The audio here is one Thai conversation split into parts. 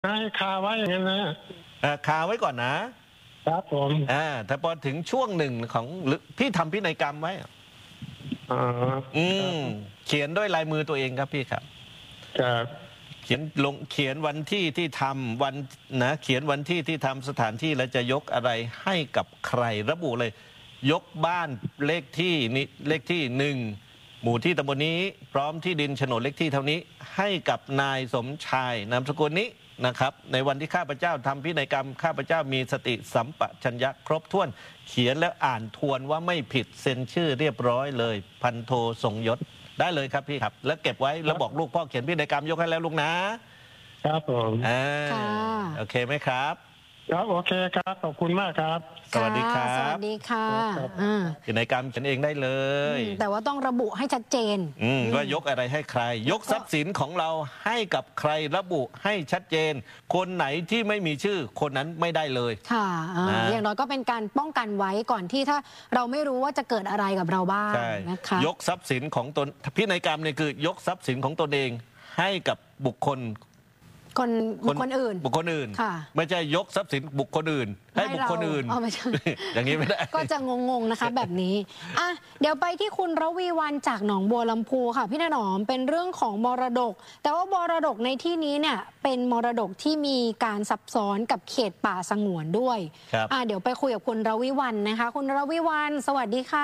ให้คาไว้อย่างนั้นนะคาไว้ก่อนครับผมแต่พอถึงช่วงหนึ่งของพี่ทำพินัยกรรมไว้อ๋อครับเขียนด้วยลายมือตัวเองครับพี่ครับครับเขียนวันที่ที่ทำวันนะเขียนวันที่ที่ทำสถานที่และจะยกอะไรให้กับใครระบุเลย ยกบ้านเลขที่นี้เลขที่1 หมู่ที่ตำบลนี้พร้อมที่ดินโฉนดเลขที่เท่านี้ให้กับนายสมชายนามสกุลนี้นะครับในวันที่ข้าพเจ้าทำพินัยกรรมข้าพเจ้ามีสติสัมปชัญญะครบถ้วนเขียนแล้วอ่านทวนว่าไม่ผิดเซ็นชื่อเรียบร้อยเลยพันโททรงยศได้เลยครับพี่ครับแล้วเก็บไว้แล้วบอกลูกพ่อเขียนพินัยกรรมยกให้แล้วลูกครับผมโอเคไหมครับครับโอเคครับขอบคุณมากครับสวัสดีครับสวัสดีค่ะพินัยกรรมเขียนเองได้เลยแต่ว่าต้องระบุให้ชัดเจนว่ายกอะไรให้ใครยกทรัพย์สินของเราให้กับใครระบุให้ชัดเจนคนไหนที่ไม่มีชื่อคนนั้นไม่ได้เลยค่ะอย่างน้อยก็เป็นการป้องกันไว้ก่อนที่ถ้าเราไม่รู้ว่าจะเกิดอะไรกับเราบ้างนะคะยกทรัพย์สินของตนพินัยกรรมเนี่ยคือยกทรัพย์สินของตนเองให้กับบุคคลอื่นไม่ใช่ยกทรัพย์สินบุคคลอื่นให้บุคคลอื่นอย่างนี้ไม่ได้ก็จะงงนะคะแบบนี้เดี๋ยวไปที่คุณระวีวรรณจากหนองบัวลำพูค่ะพี่ถนอมเป็นเรื่องของมรดกแต่ว่ามรดกในที่นี้เนี่ยเป็นมรดกที่มีการซับซ้อนกับเขตป่าสงวนด้วยเดี๋ยวไปคุยกับคุณระวีวรรณนะคะคุณระวีวรรณสวัสดีค่ะ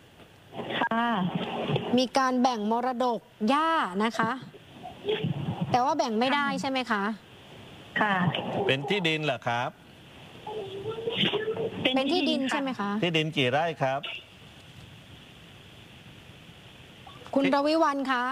มีการแบ่งมรดกหญ้านะคะแต่ว่าแบ่งไม่ได้ใช่ไหมคะค่ะเป็นที่ดินเหรอครับเป็นที่ดินใช่ไหมคะที่ดินกี่ไร่ครับคุณรวิวรรณคะ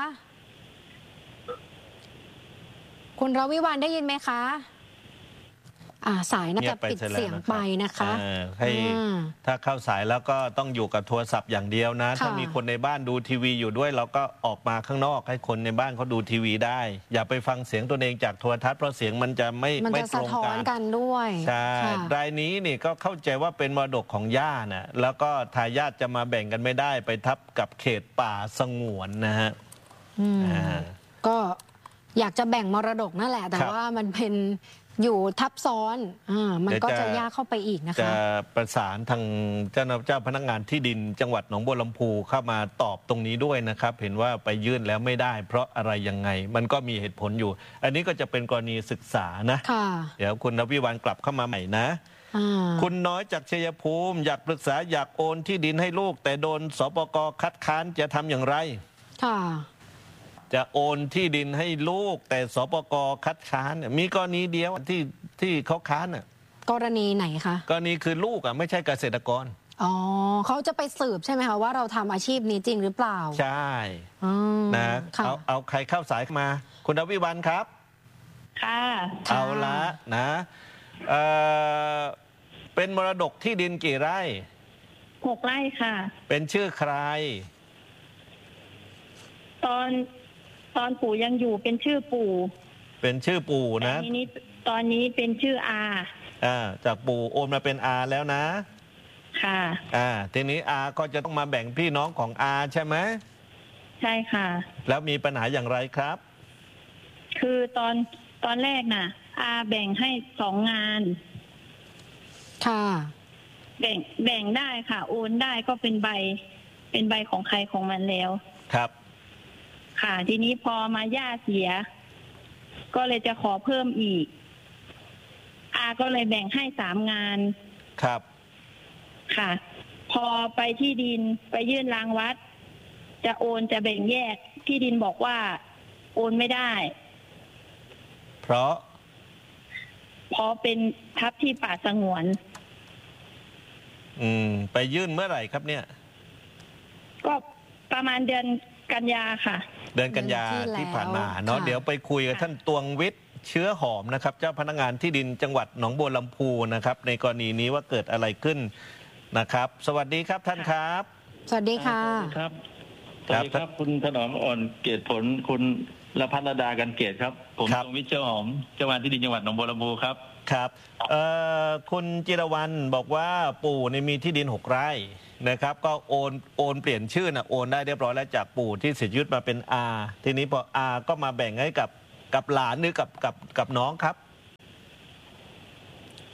คุณรวิวรรณได้ยินไหมคะสายน่าจะปิดเสียงไปนะคะให้ถ้าเข้าสายแล้วก็ต้องอยู่กับโทรศัพท์อย่างเดียวนะถ้ามีคนในบ้านดูทีวีอยู่ด้วยเราก็ออกมาข้างนอกให้คนในบ้านเขาดูทีวีได้อย่าไปฟังเสียงตัวเองจากโทรทัศน์เพราะเสียงมันจะไม่ตรงกันด้วยใช่รายนี้นี่ก็เข้าใจว่าเป็นมรดกของย่านะแล้วก็ทายาทจะมาแบ่งกันไม่ได้ไปทับกับเขตป่าสงวนนะฮะก็อยากจะแบ่งมรดกนั่นแหละแต่ว่ามันเป็นอยู่ทับซ้อนมันก็จะยากเข้าไปอีกนะคะจะประสานทางเจ้าพนักงานที่ดินจังหวัดหนองบัวลำพูเข้ามาตอบตรงนี้ด้วยนะครับเห็นว่าไปยื่นแล้วไม่ได้เพราะอะไรยังไงมันก็มีเหตุผลอยู่อันนี้ก็จะเป็นกรณีศึกษานะเดี๋ยวคุณณวิวรรณกลับเข้ามาใหม่นะคุณน้อยจากชัยภูมิอยากปรึกษาอยากโอนที่ดินให้ลูกแต่โดนสปก.คัดค้านจะทำอย่างไรจะโอนที่ดินให้ลูกแต่สปก.คัดค้านมีกรณีเดียวที่เขาค้านกรณีไหนคะกรณีคือลูกไม่ใช่เกษตรกรเขาจะไปสืบใช่ไหมคะว่าเราทำอาชีพนี้จริงหรือเปล่าใช่นะเอาใครเข้าสายมาคุณณวิวรรณครับค่ะเอาละนะเป็นมรดกที่ดินกี่ไร่ 6 ไร่ค่ะเป็นชื่อใครตอนปู่ยังอยู่เป็นชื่อปู่เป็นชื่อปู่นะตอนนี้เป็นชื่ออาจากปู่โอนมาเป็นอาแล้วนะค่ะทีนี้อาก็จะต้องมาแบ่งพี่น้องของอาใช่ไหมใช่ค่ะแล้วมีปัญหาอย่างไรครับคือตอนแรกน่ะอาแบ่งให้2 งานค่ะแบ่งได้ค่ะโอนได้ก็เป็นใบของใครของมันแล้วครับค่ะทีนี้พอมาย่าเสียก็เลยจะขอเพิ่มอีกอาก็เลยแบ่งให้3 งานครับค่ะพอไปที่ดินไปยื่นรางวัดจะโอนจะแบ่งแยกที่ดินบอกว่าโอนไม่ได้เพราะเป็นทับที่ป่าสงวนไปยื่นเมื่อไหร่ครับเนี่ยก็ประมาณเดือนกันยาค่ะเดือนกันยาที่ผ่านมาเนาะเดี๋ยวไปคุยกับท่านตวงวิทย์เชื้อหอมนะครับเจ้าพนักงานที่ดินจังหวัดหนองบัวลำพูนะครับในกรณีนี้ว่าเกิดอะไรขึ้นนะครับสวัสดีครับท่านครับสวัสดีค่ะครับสวัสดีครับคุณถนอมอ่อนเกตผลคุณละพัฒนดากันเกตครับผมตวงวิทย์เชื้อหอมเจ้าพนักงานที่ดินจังหวัดหนองบัวลำพูครับครับคุณจิรวรรณบอกว่าปู่มีที่ดิน6 ไร่นะครับก็โอนเปลี่ยนชื่อโอนได้เรียบร้อยแล้วจากปู่ที่เสียชีวิตมาเป็นอาทีนี้พออาก็มาแบ่งให้กับหลานหรือกับน้องครับ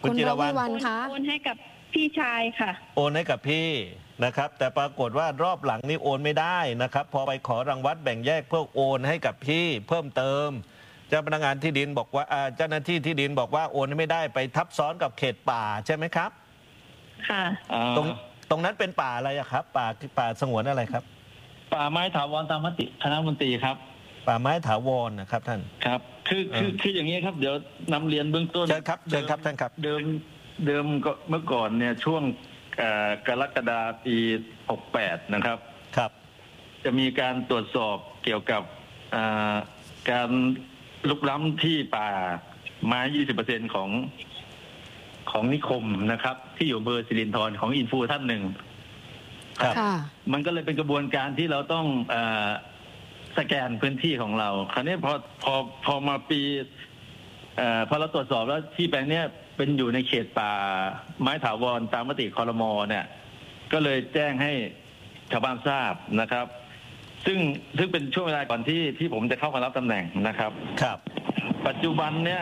คุณจิรวรรณณคะโอนให้กับพี่ชายค่ะโอนให้กับพี่นะครับ แต่ปรากฏว่ารอบหลังนี่โอนไม่ได้นะครับ พอไปขอรังวัดแบ่งแยกเพื่อโอนให้กับพี่เพิ่มเติม เจ้าพนักงานที่ดินบอกว่าเจ้าหน้าที่ที่ดินบอกว่าโอนไม่ได้ไปทับซ้อนกับเขตป่าใช่ไหมครับค่ะตรงนั้นเป็นป่าอะไรอะครับ ป่าสงวนอะไรครับป่าไม้ถาวรตามมติคณะรัฐมนตรีครับป่าไม้ถาวรนะครับท่านครับ คืออย่างนี้ครับ เดี๋ยวนำเรียนเบื้องต้นเชิญครับเชิญครับท่านครับเดิมก็เมื่อก่อนเนี่ยช่วงกรกฎาคมปี 68 นะครับครับจะมีการตรวจสอบเกี่ยวกับการลุกล้ำที่ป่าไม้ 20% ของนิคมนะครับ ที่อยู่อำเภอสิรินธรของอินฟูท่านหนึ่งครับค่ะมันก็เลยเป็นกระบวนการที่เราต้องสแกนพื้นที่ของเรา คราวนี้พอมาปีพอเราตรวจสอบแล้วที่แปลงเนี้ยเป็นอยู่ในเขตป่าไม้ถาวรตามมติครม.เนี่ย ก็เลยแจ้งให้ชาวบ้านทราบนะครับ ซึ่งเป็นช่วงเวลาก่อนที่ผมจะเข้ามารับตำแหน่งนะครับครับปัจจุบันเนี่ย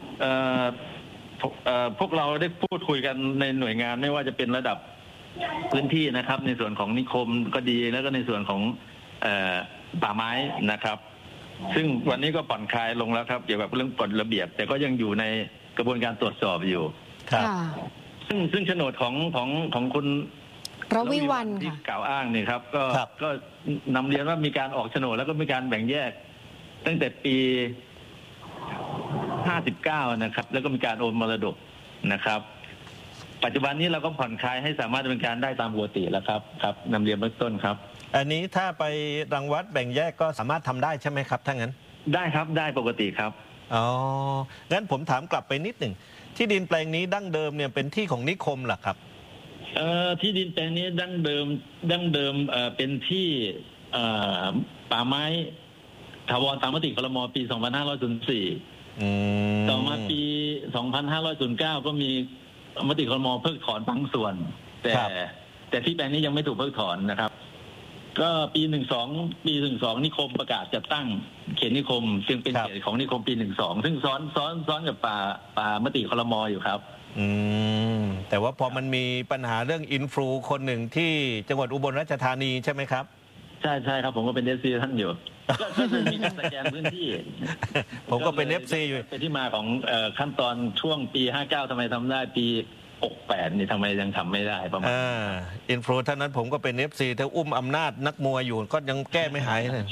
พวกเราได้พูดคุยกันในหน่วยงานไม่ว่าจะเป็นระดับพื้นที่นะครับ ในส่วนของนิคมก็ดีแล้วก็ในส่วนของป่าไม้นะครับ ซึ่งวันนี้ก็ผ่อนคลายลงแล้วครับเกี่ยวกับเรื่องกฎระเบียบ แต่ก็ยังอยู่ในกระบวนการตรวจสอบอยู่ครับค่ะซึ่งโฉนดของคุณระวิวันที่ค่ะกล่าวอ้างนี่ครับครับก็นำเรียนว่ามีการออกโฉนดแล้วก็มีการแบ่งแยก ตั้งแต่ปี 59 นะครับ แล้วก็มีการโอนมรดกนะครับ ปัจจุบันนี้เราก็ผ่อนคลายให้สามารถดำเนินการได้ตามปกติแล้วครับครับนำเรียนเบื้องต้นครับอันนี้ถ้าไปรังวัดแบ่งแยกก็สามารถทำได้ใช่ไหมครับถ้างั้นได้ครับได้ปกติครับอ๋อ งั้นผมถามกลับไปนิดหนึ่ง ที่ดินแปลงนี้ดั้งเดิมเนี่ยเป็นที่ของนิคมเหรอครับที่ดินแปลงนี้ดั้งเดิมเป็นที่ป่าไม้ถาวรตามมติครม.ปี 2504 ต่อมาปี 2509 ก็มีมติครม.เพิกถอนบางส่วนครับแต่ที่แปลงนี้ยังไม่ถูกเพิกถอนนะครับ ก็ปี 12 นิคมประกาศจัดตั้งเขตนิคม ซึ่งเป็นเขตของนิคมปี 12 ซึ่งซ้อนกับป่ามติครม.อยู่ครับแต่ว่าพอมันมีปัญหาเรื่องอินฟลูคนหนึ่งที่จังหวัดอุบลราชธานีใช่ไหมครับใช่ครับผมก็เป็น FC ท่านอยู่ ก็จะมีการสแกนพื้นที่ผมก็เป็น FC อยู่เป็นที่มาของขั้นตอนช่วงปี 59ทำไมทำได้ปี 68นี่ทำไมยังทำไม่ได้ประมาณอินฟลูท่านนั้นผมก็เป็น FC แต่อุ้มอำนาจนักมวยอยู่ก็ยังแก้ไม่หายเลย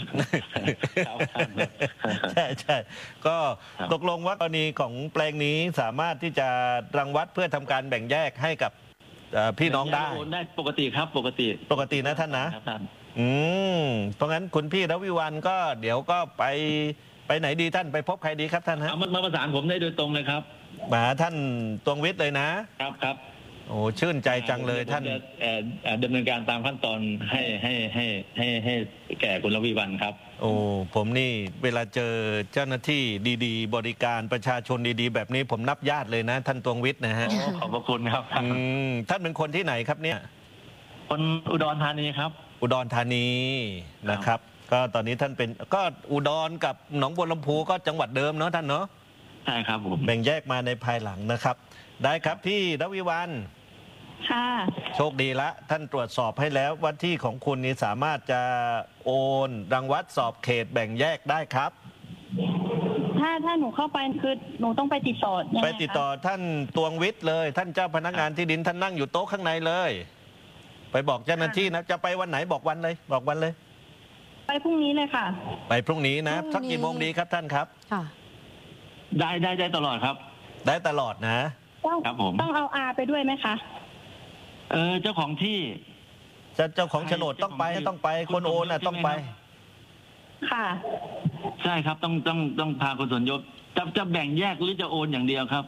ใช่ก็ตกลงว่ากรณีของแปลงนี้สามารถที่จะรังวัดเพื่อทำการแบ่งแยกให้กับพี่น้องได้ได้ปกติครับปกตินะท่านนะเพราะงั้นคุณพี่รวิวรรณก็เดี๋ยวก็ไปไหนดีท่านไปพบใครดีครับท่านฮะมาประสานผมได้โดยตรงเลยครับมาท่านตวงวิทย์เลยนะครับ โอ้ชื่นใจจังเลยท่านดำเนินการตามขั้นตอนให้แก่คุณรวิวรรณครับโอ้ผมนี่เวลาเจอเจ้าหน้าที่ดีๆ บริการประชาชนดีๆ แบบนี้ผมนับญาติเลยนะ ท่านตวงวิทย์นะฮะขอบพระคุณครับท่านเป็นคนที่ไหนครับเนี่ยคนอุดรธานีครับอุดรธานีนะครับ ก็ตอนนี้ท่านเป็นก็อุดรกับหนองบัวลำพูก็จังหวัดเดิมเนาะท่านเนาะใช่ครับผมแบ่งแยกมาในภายหลังนะครับ ได้ครับพี่รวิวรรณค่ะโชคดีละท่านตรวจสอบให้แล้วว่าที่ของคุณนี่สามารถจะโอนรังวัดสอบเขตแบ่งแยกได้ครับถ้าหนูเข้าไปคือหนูต้องไปติดต่อยังไงคะไปติดต่อท่านตวงวิทย์เลย ท่านเจ้าพนักงานที่ดินท่านนั่งอยู่โต๊ะข้างในเลย ไปบอกเจ้าหน้าที่นะจะไปวันไหนบอกวันเลย บอกวันเลยไปพรุ่งนี้เลยค่ะไปพรุ่งนี้นะสักกี่โมงดีครับท่านครับค่ะได้ตลอดครับได้ตลอดนะครับผมต้องเอาอาไปด้วยไหมคะเจ้าของที่เจ้าของโฉนดต้องไปคนโอนน่ะต้องไปค่ะใช่ครับต้องพาคุณสนยศจะแบ่งแยกหรือจะโอนอย่างเดียวครับ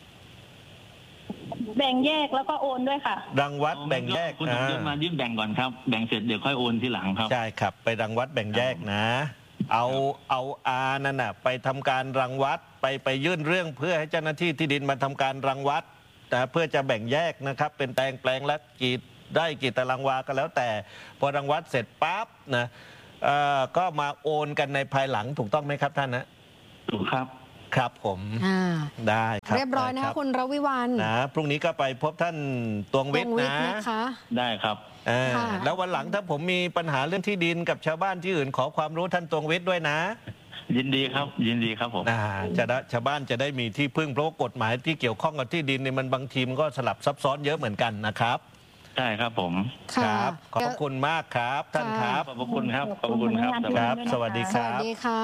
แบ่งแยกแล้วก็โอนด้วยค่ะรังวัดแบ่งแยกคุณสนยศมายื่นแบ่งก่อนครับแบ่งเสร็จเดี๋ยวค่อยโอนทีหลังครับใช่ครับไปรังวัดแบ่งแยกนะ เอาอานั่นน่ะไปทำการรังวัดไปยื่นเรื่องเพื่อให้เจ้าหน้าที่ที่ดินมาทำการรังวัดแต่เพื่อจะแบ่งแยกนะครับ เป็นแปลงละกี่ตารางวาก็แล้วแต่พอรังวัดเสร็จปั๊บนะก็มาโอนกันในภายหลังถูกต้องไหมครับท่านนะถูกครับครับผมอ่าได้ครับเรียบร้อยนะคะคุณระวิวรรณนะพรุ่งนี้ก็ไปพบท่านตวงวิทย์นะนะคะได้ครับค่ะแล้ววันหลังถ้าผมมีปัญหาเรื่องที่ดินกับชาวบ้านที่อื่นขอความรู้ท่านตวงวิทย์ด้วยนะยินดีครับ ยินดีครับผมจะได้ชาวบ้านจะได้มีที่พึ่งเพราะว่ากฎหมายที่เกี่ยวข้องกับที่ดินเนี่ยมันบางทีมันก็สลับซับซ้อนเยอะเหมือนกันนะครับใช่ครับผมค่ะขอบคุณมากครับท่านครับขอบพระคุณครับ ขอบพระคุณครับครับสวัสดีคสรับวัสดีค่ะ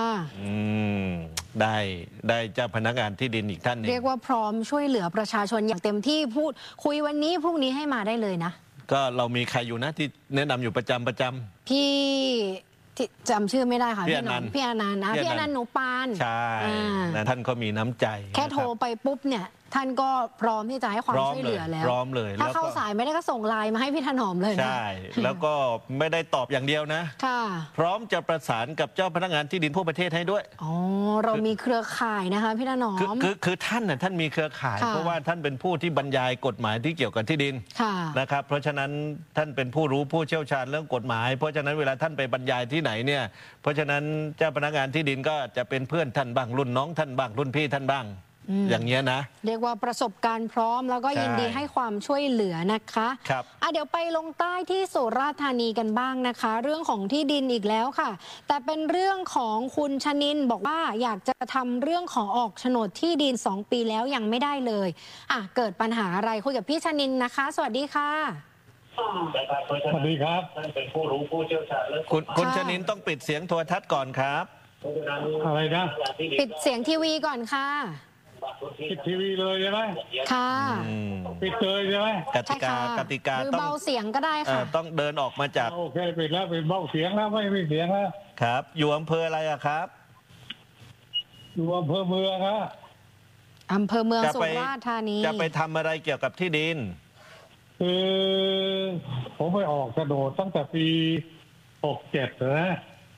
ได้เจ้าพนักงานที่ดินอีกท่านหนึ่งเรียกว่าพร้อมช่วยเหลือประชาชนอย่างเต็มที่พูดคุยวันนี้พรุ่งนี้ให้มาได้เลยนะก็เรามีใครอยู่นะที่แนะนำอยู่ประจำพี่ที่จำชื่อไม่ได้ค่ะพี่พี่อนันต์พี่อนันต์นะพี่พี่ออนันันนต์ต์หนูปานใช่อ่านะท่านก็มีน้ำใจแค่โทรนะไปปุ๊บเนี่ย ท่านก็พร้อมที่จะให้ความพร้อมช่วยเหลือแล้วพร้อมเลยถ้าแล้วก็เข้าสายไม่ได้ก็ส่งไลน์มาให้พี่ถนอมเลยครับนะใช่ แล้วก็ไม่ได้ตอบอย่างเดียวนะค่ะพร้อมจะประสานกับเจ้าพนักงานที่ดินทั่วประเทศให้ด้วยอ๋อเรามีเครือข่ายนะคะพี่ถนอมคือท่านน่ะท่านมีเครือข่ายค่ะเพราะว่าท่านเป็นผู้ที่บรรยายกฎหมายที่เกี่ยวกับที่ดินค่ะนะครับเพราะฉะนั้นท่านเป็นผู้รู้ผู้เชี่ยวชาญเรื่องกฎหมาย เพราะฉะนั้นเวลาท่านไปบรรยายที่ไหนเนี่ยเพราะฉะนั้นเจ้าพนักงานที่ดินก็จะเป็นเพื่อนท่านบ้างรุ่นน้องท่านบ้างรุ่นพี่ท่านบ้าง อย่างเงี้ยนะเรียกว่าประสบการณ์พร้อมแล้วก็ใช่ยินดีให้ความช่วยเหลือนะคะครับเดี๋ยวไปลงใต้ที่สุราษฎร์ธานีกันบ้างนะคะ เรื่องของที่ดินอีกแล้วค่ะ แต่เป็นเรื่องของคุณชนินบอกว่าอยากจะทำเรื่องของออกโฉนดที่ดิน 2 ปีแล้วยังไม่ได้เลยเกิดปัญหาอะไรคุยกับพี่ชนินนะคะ สวัสดีค่ะสวัสดีครับคุณชนินต้องปิดเสียงโทรทัศน์ก่อนครับอะไรนะปิดเสียงทีวีก่อนค่ะปิดทีวีเลยใช่ไหมค่ะปิดเลยใช่ไหมกติกาใช่ค่ะกติกาหรือต้องเบาเสียงก็ได้ค่ะต้องเดินออกมาจากโอเคปิดแล้วปิดเบาเสียงแล้วไม่มีเสียงแล้วครับ อยู่อำเภออะไรอะครับอยู่อำเภอเมืองฮะอำเภอเมืองจะสุไปราษฎร์ธานีจะไปทำอะไรเกี่ยวกับที่ดินคือผมไปออกโฉนดตั้งแต่ปี67นะ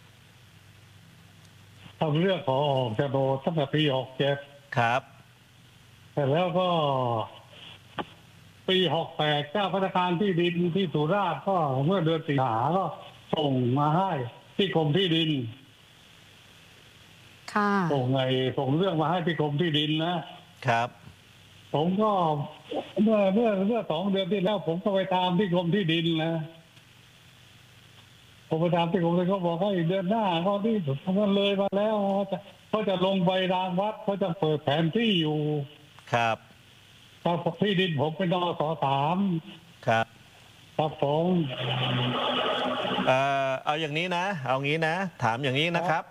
ทำเรื่องขอออกโฉนดตั้งแต่ปี67 ครับแต่แล้วก็ปี68เจ้าพนักงานที่ดินที่สุราษฎร์ก็เมื่อเดือนสิงหาก็ส่งมาให้ที่กรมที่ดินค่ะส่งเรื่องมาให้ที่กรมที่ดินนะครับ ผมก็เมื่อ2 เดือนที่แล้ว ผมก็ไปตามที่กรมที่ดินนะผมไปตามที่กรมที่ดินเขาบอกว่าอีกเดือนหน้าเขาที่มันเลยมาแล้วเขาจะลงใบรางวัดเขาจะเปิดแผนที่อยู่ครับครับที่ดินผมเป็นนส.3 ครับครับผมเอาอย่างนี้นะเอางี้นะ ถามอย่างนี้นะครับ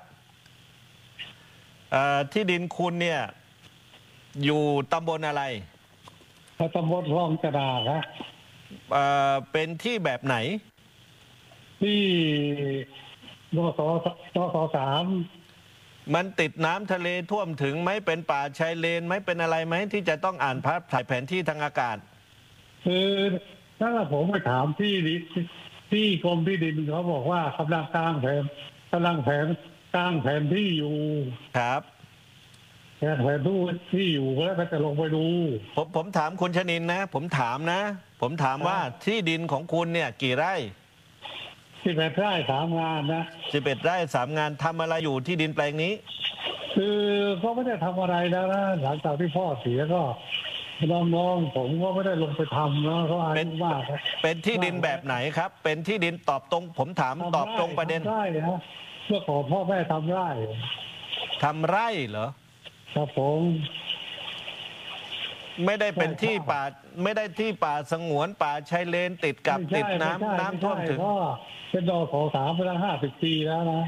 ที่ดินคุณเนี่ยอยู่ตำบลอะไรตำบลคลองกระดาษนะเป็นที่แบบไหนที่นส.3 มันติดน้ำทะเลท่วมถึงไหมเป็นป่าชายเลนไหมเป็นอะไรไหมที่จะต้องอ่านภาพถ่ายแผนที่ทางอากาศคือถ้าผมไปถามที่กรมที่ดินเขาบอกว่ากำลังกลางแผนที่อยู่ครับแผนที่อยู่แล้วก็จะลงไปดูผมถามคุณชนินนะ ผมถามว่าที่ดินของคุณเนี่ยกี่ไร่ที่แปดไร่3 งานนะ 11 ไร่ 3 งานทำอะไรอยู่ที่ดินแปลงนี้คือก็ไม่ได้ทำอะไรแล้วนะหลังจากที่พ่อเสียก็น้องๆผมก็ไม่ได้ลงไปทำนะเขาอายุมากนะเป็นที่ดินแบบไหนครับ เป็นที่ดินตอบตรง ผมถามตอบตรงประเด็นทำไร่นะเมื่อก่อนพ่อแม่ทำไร่ทำไร่เหรอครับผมไม่ได้เป็นที่ป่าไม่ได้ที่ป่าสงวนป่าชายเลนติดกับไม่ใช่ติดน้ำไม่ใช่น้ำท่วมถึงเพราะเป็นนส.3มาตั้ง50 ปีแล้วนะ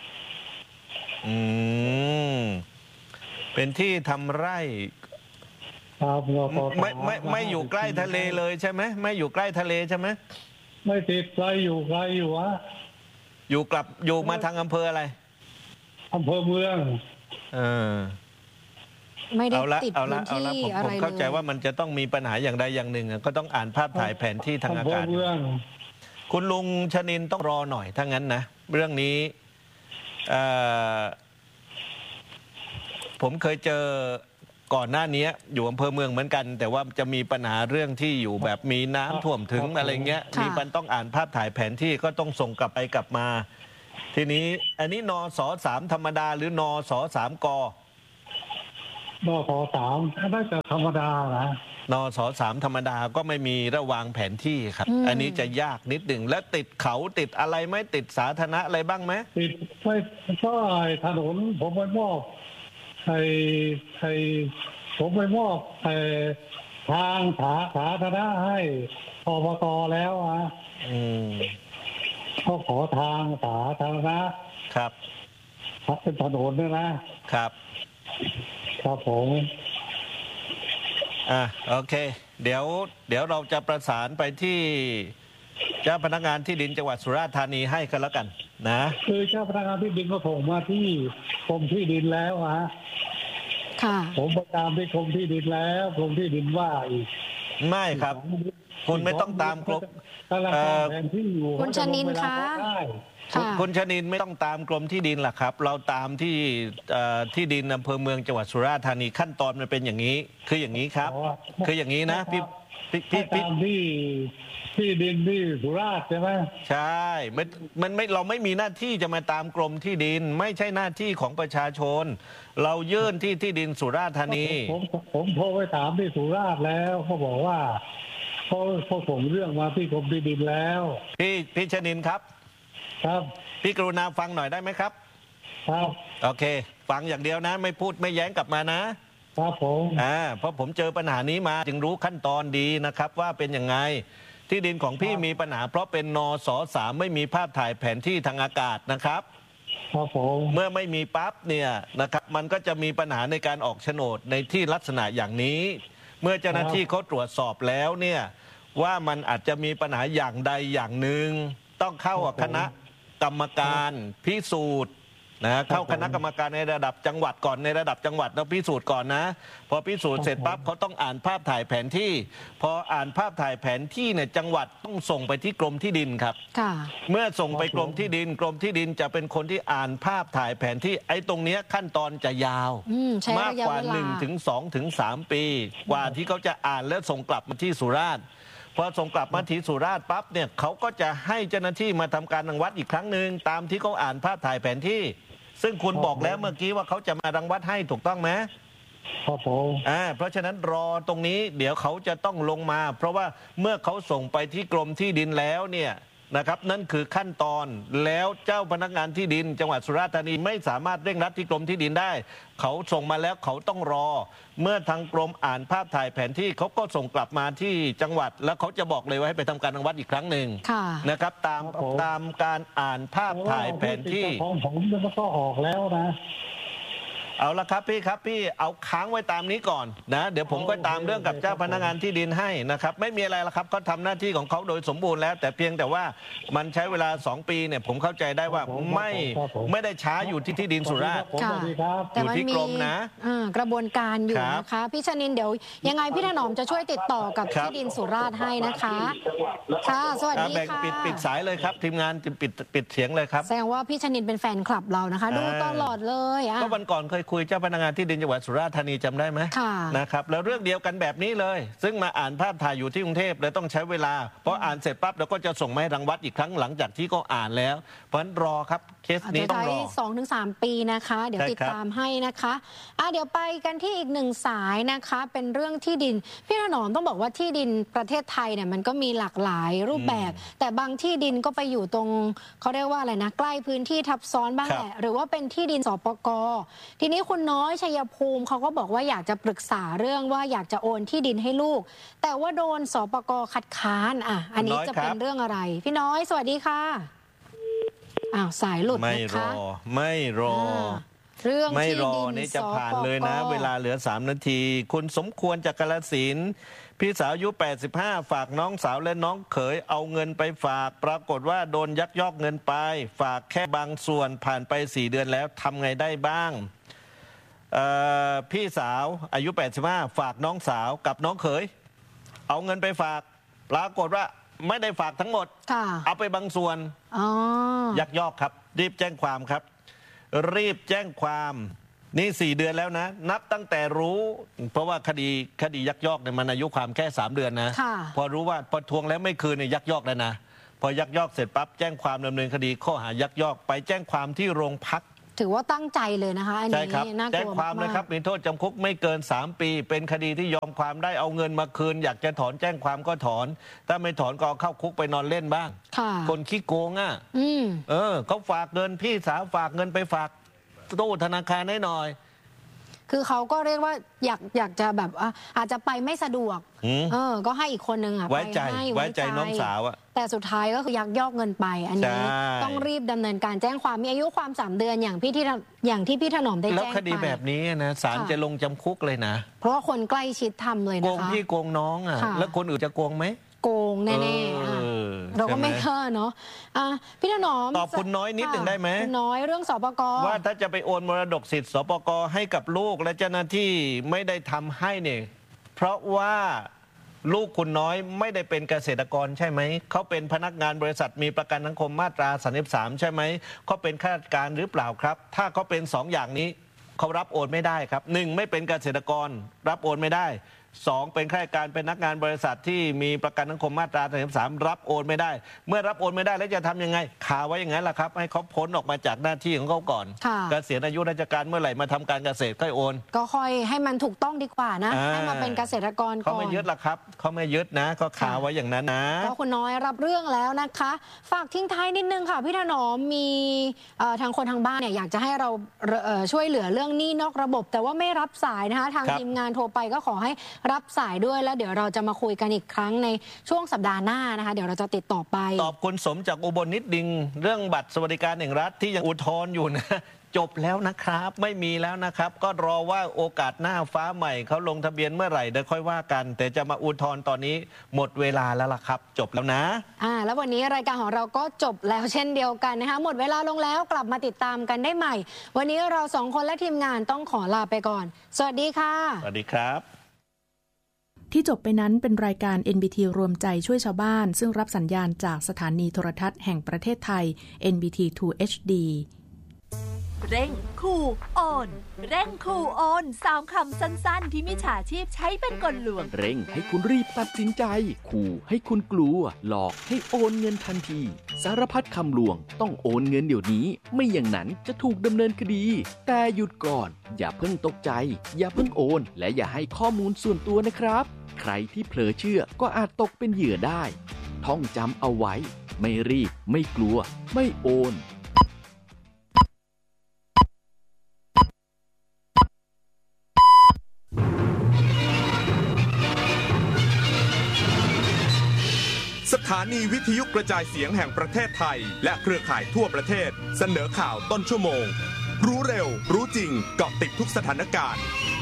เป็นที่ทำไร่ครับนส.3 ไม่อยู่ใกล้ทะเลเลยใช่ไหมไม่อยู่ใกล้ทะเลใช่ไหมไม่ติดไกลอยู่วะอยู่มาทางอำเภออะไรอำเภอเมืองไม่ได้เอาละติดเอาพื้ละนเอาที่ละผมอะไรเข้าใจเลยว่ามันจะต้องมีปัญหาอย่างใดอย่างหนึ่งก็ต้องอ่านภาพถ่ายแผนที่ทางอาอำเภกาอศเมืองคุณลุงชนินต้องรอหน่อยถ้างั้นนะเรื่องนี้ผมเคยเจอก่อนหน้านี้อยู่อำเภอเมืองเหมือนกัน แต่ว่าจะมีปัญหาเรื่องที่อยู่แบบมีน้ำท่วมถึงอะไรเงี้ยมีมันต้องอ่านภาพถ่ายแผนที่ก็ต้องส่งกลับไปกลับมา ทีนี้อันนี้นส.3 ธรรมดาหรือนส.3 กนส3น่าจะธรรมดานะนส3ธรรมดาก็ไม่มีระวางแผนที่ครับ อันนี้จะยากนิดหนึ่งแล้วติดเขาติดอะไรไหมติดสาธารณะอะไรบ้างไหมติดไม่ก็ถนนผมไปมอบผมไปมอบทางสาธารณะให้อบตแล้วเขาขอทางสาธารณะครับเป็นถนนด้วยนะครับครับผมโอเคเดี๋ยวเราจะประสานไปที่เจ้าพนักงานที่ดินจังหวัดสุราษฎร์ธานีให้กันแล้วกันนะคือเจ้าพนักงานที่ดินก็ส่งมาที่กรมที่ดินแล้วค่ะผมไปตามที่กรมที่ดินแล้วกรมที่ดินว่าอีกไม่ครับคุณไม่ต้องตามกรมคุณชนินคะคุณชนินไม่ต้องตามกรมที่ดินหรอกครับเราตามที่ดินอำเภอเมืองจังหวัดสุราษฎร์ธานีขั้นตอนมันเป็นอย่างนี้คืออย่างนี้ครับคืออย่างนี้นะพี่ตามที่ดินที่สุราษฎร์ใช่ไหมใช่มันไม่เราไม่มีหน้าที่จะมาตามกรมที่ดินไม่ใช่หน้าที่ของประชาชนเรายื่นที่ดินสุราษฎร์ธานีผมโทรไปถามที่สุราษฎร์แล้วเขาบอกว่าเขาส่งเรื่องมาที่กรมที่ดินแล้วพี่ชนินครับครับพี่กรุณาฟังหน่อยได้ไหมครับครับโอเคฟังอย่างเดียวนะไม่พูดไม่แย้งกลับมานะครับผมเพราะผมเจอปัญหานี้มาจึงรู้ขั้นตอนดีนะครับว่าเป็นยังไงที่ดินของพี่มีปัญหาเพราะเป็นนส3ไม่มีภาพถ่ายแผนที่ทางอากาศนะครับครับผมเมื่อไม่มีปั๊บเนี่ยนะครับมันก็จะมีปัญหาในการออกโฉนดในที่ลักษณะอย่างนี้เมื่อเจ้าหน้าที่เขาตรวจสอบแล้วเนี่ยว่ามันอาจจะมีปัญหาอย่างใดอย่างหนึ่งต้องเข้าคณะกรรมการพิสูจน์นะเข้าคณะกรรมการในระดับจังหวัดก่อนในระดับจังหวัดต้องพิสูจน์ก่อนนะพอพิสูจน์เสร็จปั๊บเขาต้องอ่านภาพถ่ายแผนที่พออ่านภาพถ่ายแผนที่เนี่ยจังหวัดต้องส่งไปที่กรมที่ดินครับเมื่อส่งไปกรมที่ดินกรมที่ดินจะเป็นคนที่อ่านภาพถ่ายแผนที่ไอ้ตรงนี้ขั้นตอนจะยาวมากกว่า1 ถึง 2 ถึง 3 ปีกว่าที่เขาจะอ่านและส่งกลับมาที่สุราษฎร์พอส่งกลับมาที่สุราษฎร์ปั๊บเนี่ยเขาก็จะให้เจ้าหน้าที่มาทำการรังวัดอีกครั้งหนึ่งตามที่เขาอ่านภาพถ่ายแผนที่ซึ่งคุณบอกแล้วเมื่อกี้ว่าเขาจะมารังวัดให้ถูกต้องไหมครับผมเพราะฉะนั้นรอตรงนี้เดี๋ยวเขาจะต้องลงมาเพราะว่าเมื่อเขาส่งไปที่กรมที่ดินแล้วเนี่ยนะครับนั่นคือขั้นตอนแล้วเจ้าพนักงานที่ดินจังหวัดสุราษฎร์ธานีไม่สามารถเร่งรัดที่กรมที่ดินได้เขาส่งมาแล้วเขาต้องรอเมื่อทางกรมอ่านภาพถ่ายแผนที่เขาก็ส่งกลับมาที่จังหวัดแล้วเขาจะบอกเลยว่าให้ไปทำการรังวัดอีกครั้งหนึ่งนะครับตามการอ่านภาพถ่ายแผนที่ของผมมันก็ออกแล้วนะเอาละครับพี่เอาค้างไว้ตามนี้ก่อนนะเดี๋ยวผมก็ตามเรื่องกับเจ้าพนักงานที่ดินให้นะครับไม่มีอะไรละครับเขาทำหน้าที่ของเขาโดยสมบูรณ์แล้วแต่เพียงแต่ว่ามันใช้เวลา2 ปีเนี่ยผมเข้าใจได้ว่าไม่ได้ช้าอยู่ที่ดินสุราษฎร์อยู่ที่กรมนะกระบวนการอยู่นะคะพี่ชนินเดี๋ยวยังไงพี่ถนอมจะช่วยติดต่อกับที่ดินสุราษฎร์ให้นะคะค่ะสวัสดีค่ะปิดสายเลยครับทีมงานปิดเสียงเลยครับแสดงว่าพี่ชนินเป็นแฟนคลับเรานะคะดูตลอดเลยก็วันก่อนเคยคุยเจ้าพนักงานที่ดินจังหวัดสุราษฎร์ธานีจำได้ไหมนะครับแล้วเรื่องเดียวกันแบบนี้เลยซึ่งมาอ่านภาพถ่ายอยู่ที่กรุงเทพเลยต้องใช้เวลาพออ่านเสร็จปั๊บเราก็จะส่งมาให้รังวัดอีกครั้งหลังจากที่ก็อ่านแล้วเพราะฉะนั้นรอครับเคสนี้ต้องรอ 2-3 ปีนะคะเดี๋ยวติดตามให้นะคะเดี๋ยวไปกันที่อีก1 สายนะคะเป็นเรื่องที่ดินพี่ถนอมต้องบอกว่าที่ดินประเทศไทยเนี่ยมันก็มีหลากหลายรูปแบบแต่บางที่ดินก็ไปอยู่ตรงเขาเรียกว่าอะไรนะใกล้พื้นที่ทับซ้อนบ้างแหละหรือว่าเป็นที่ดินสปก.ทีนี้คุณน้อยชัยภูมิเขาก็บอกว่าอยากจะปรึกษาเรื่องว่าอยากจะโอนที่ดินให้ลูกแต่ว่าโดนสปก.คัดค้านอันนี้จะเป็นเรื่องอะไรพี่น้อยสวัสดีค่ะสายหลุดนะคะไม่รอเรื่องไม่รอนี่จะผ่านเลยนะเวลาเหลือ3 นาทีคุณสมควรจากกาฬสินธุ์พี่สาวอายุ85ฝากน้องสาวและน้องเขยเอาเงินไปฝากปรากฏว่าโดนยักยอกเงินไปฝากแค่บางส่วนผ่านไป4 เดือนแล้วทำไงได้บ้างพี่สาวอายุ85ฝากน้องสาวกับน้องเขยเอาเงินไปฝากปรากฏว่าไม่ได้ฝากทั้งหมดเอาไปบางส่วนยักยอกครับรีบแจ้งความครับรีบแจ้งความนี่4 เดือนแล้วนะนับตั้งแต่รู้เพราะว่าคดียักยอกเนี่ยมันอายุความแค่3 เดือนนะพอรู้ว่าพอทวงแล้วไม่คืนเนี่ยยักยอกแล้วนะพอยักยอกเสร็จปั๊บแจ้งความดำเนินคดีข้อหายักยอกไปแจ้งความที่โรงพักถือว่าตั้งใจเลยนะคะอันใช่นี้ครับน่ากแจ้งลัวความมานะกครับมีโทษจำคุกไม่เกิน3 ปีเป็นคดีที่ยอมความได้เอาเงินมาคืนอยากจะถอนแจ้งความก็ถอนถ้าไม่ถอนก็เอาเข้าคุกไปนอนเล่นบ้างค่ะคนขี้โกงอ่ะ เขาฝากเงินพี่สาวฝากเงินไปฝากตู้ธนาคารให้หน่อยคือเขาก็เรียกว่าอยากจะแบบอาจจะไปไม่สะดวกก็ให้อีกคนนึงอ่ะไว้ใจไปให้ไว้ใจน้องสาวอ่ะแต่สุดท้ายก็คือยักยอกเงินไปอันนี้ใช่ต้องรีบดำเนินการแจ้งความมีอายุความ3 เดือนอย่างที่พี่ถนอมได้แล้วแจ้งคดีไปแบบนี้นะศาลค่ะจะลงจำคุกเลยนะเพราะว่าคนใกล้ชิดทำเลยโกนะงคะพี่โกงน้องอ่ะค่ะแล้วคนอื่นจะโกงไหมโกงแน่ๆเราก็ไม่ใช่หเชื่อเนาะพี่ถนอมตอบคุณน้อยนิดหนึ่งได้ไหมคุณน้อยเรื่องสปก. ว่าถ้าจะไปโอนมรดกสิทธิ์สปก.ให้กับลูกและเจ้าหน้าที่ไม่ได้ทำให้เนี่ยเพราะว่าลูกคุณน้อยไม่ได้เป็นเกษตรกรใช่ไหมเขาเป็นพนักงานบริษัทมีประกันสังคมมาตรา33ใช่ไหมเขาเป็นข้าราชการหรือเปล่าครับ ถ้าเขาเป็น2 อย่างนี้เขารับโอนไม่ได้ครับ1ไม่เป็นเกษตรกรรับโอนไม่ได้2เป็นข้าราชการเป็นนักงานบริษัทที่มีประกันสังคมมาตรา33รับโอนไม่ได้เมื่อรับโอนไม่ได้แล้วจะทำยังไงคาไว้อย่างนั้นแหละครับให้เขาพ้นออกมาจากหน้าที่ของเขาก่อนเกษียณอายุราชการเมื่อไหร่มาทำการเกษตรค่อยโอนก็ค่อยให้มันถูกต้องดีกว่านะให้มาเป็นเกษตรกรก่อนเขาไม่ยึดหรอกครับเขาไม่ยึดนะก็คาไว้อย่างนั้นนะก็คุณน้อยรับเรื่องแล้วนะคะฝากทิ้งท้ายนิดนึงค่ะพี่ถนอมมีทางคนทางบ้านเนี่ยอยากจะให้เราช่วยเหลือเรื่องหนี้นอกระบบแต่ว่าไม่รับสายนะคะทางทีมงานโทรไปก็ขอให้รับสายด้วยแล้วเดี๋ยวเราจะมาคุยกันอีกครั้งในช่วงสัปดาห์หน้านะคะเดี๋ยวเราจะติดต่อไปตอบคุณสมจากอุบลนิดดิงเรื่องบัตรสวัสดิการแห่งรัฐที่ยังอุทธรณ์อยู่นะจบแล้วนะครับไม่มีแล้วนะครับก็รอว่าโอกาสหน้าฟ้าใหม่เขาลงทะเบียนเมื่อไหร่เดี๋ยวค่อยว่ากันแต่จะมาอุทธรณ์ตอนนี้หมดเวลาแล้วล่ะครับจบแล้วนะแล้ววันนี้รายการของเราก็จบแล้วเช่นเดียวกันนะคะหมดเวลาลงแล้วกลับมาติดตามกันได้ใหม่วันนี้เรา2 คนและทีมงานต้องขอลาไปก่อนสวัสดีค่ะสวัสดีครับที่จบไปนั้นเป็นรายการ NBT รวมใจช่วยชาวบ้านซึ่งรับสัญญาณจากสถานีโทรทัศน์แห่งประเทศไทย NBT 2 HD เร่งขู่โอนเร่งขู่โอน3 คำสั้นๆที่มิจฉาชีพใช้เป็นกลลวงเร่งให้คุณรีบตัดสินใจขู่ให้คุณกลัวหลอกให้โอนเงินทันทีสารพัดคำลวงต้องโอนเงินเดี๋ยวนี้ไม่อย่างนั้นจะถูกดำเนินคดีแต่หยุดก่อนอย่าเพิ่งตกใจอย่าเพิ่งโอนและอย่าให้ข้อมูลส่วนตัวนะครับใครที่เผลอเชื่อก็อาจตกเป็นเหยื่อได้ท่องจำเอาไว้ไม่รีบไม่กลัวไม่โอนสถานีวิทยุกระจายเสียงแห่งประเทศไทยและเครือข่ายทั่วประเทศเสนอข่าวต้นชั่วโมงรู้เร็วรู้จริงเกาะติดทุกสถานการณ์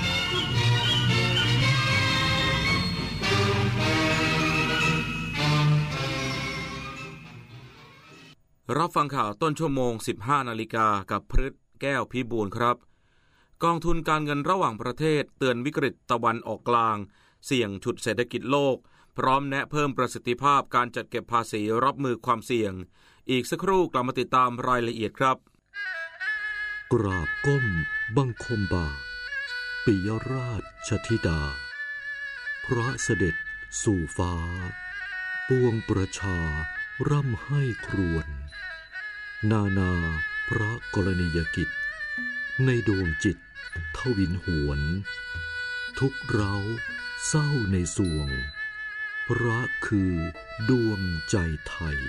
รับฟังข่าวต้นชั่วโมง 15 นาฬิกากับพฤทธิ์แก้วพิบูลครับกองทุนการเงินระหว่างประเทศเตือนวิกฤตตะวันออกกลางเสี่ยงฉุดเศรษฐกิจโลกพร้อมแนะเพิ่มประสิทธิภาพการจัดเก็บภาษีรับมือความเสี่ยงอีกสักครู่กลับมาติดตามรายละเอียดครับกราบก้มบังคมบาทปิยราชธิดาพระเสด็จสู่ฟ้าปวงประชาร่ำให้ครวญนาพระกรณียกิจในดวงจิตทวินหวนทุกเร้าเศร้าในสวงพระคือดวงใจไทย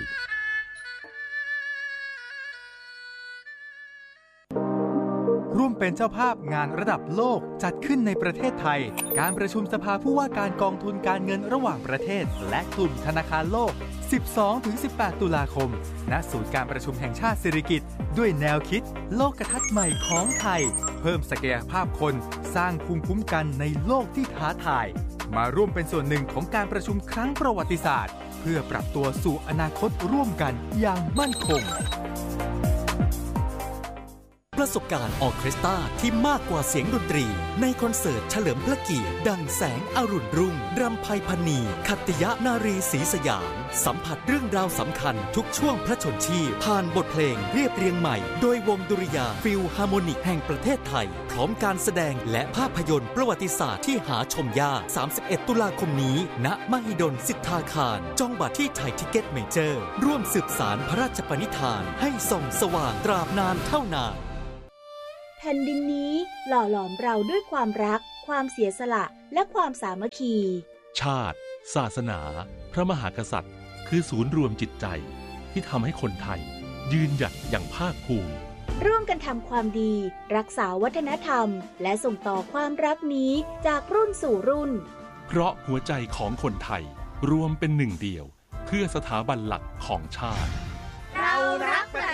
ร่วมเป็นเจ้าภาพงานระดับโลกจัดขึ้นในประเทศไทยการประชุมสภาผู้ว่าการกองทุนการเงินระหว่างประเทศและกลุ่มธนาคารโลก 12-18 ตุลาคมณศูนย์การประชุมแห่งชาติสิริกิติ์ด้วยแนวคิดโลกทัศน์ใหม่ของไทยเพิ่มศักยภาพคนสร้างภูมิคุ้มกันในโลกที่ท้าทายมาร่วมเป็นส่วนหนึ่งของการประชุมครั้งประวัติศาสตร์เพื่อปรับตัวสู่อนาคตร่วมกันอย่างมั่นคงประสบการณ์ออร์เคสตราที่มากกว่าเสียงดนตรีในคอนเสิร์ตเฉลิมพระเกียรติดังแสงอรุณรุ่งรำไพพรรณีขัตติยนารีศรีสยามสัมผัสเรื่องราวสำคัญทุกช่วงพระชนชีพผ่านบทเพลงเรียบเรียงใหม่โดยวงดุริยางค์ฟิลฮาร์โมนิกแห่งประเทศไทยพร้อมการแสดงและภาพยนตร์ประวัติศาสตร์ที่หาชมยาก31 ตุลาคมนี้ณมหิดลสิทธาคารจองบัตรที่ไทยทิเก็ตเมเจอร์ร่วมสืบสานพระราชปณิธานให้ส่องสว่างตราบนานเท่านานผ่นดินนี้หล่อหลอมเราด้วยความรักความเสียสละและความสามัคคีชาติศาสนาพระมหากษัตริย์คือศูนย์รวมจิตใจที่ทำให้คนไทยยืนหยัดอย่างภาคภูมิร่วมกันทำความดีรักษาวัฒนธรรมและส่งต่อความรักนี้จากรุ่นสู่รุ่นเพราะหัวใจของคนไทยรวมเป็นหนึ่งเดียวเพื่อสถาบันหลักของชาติ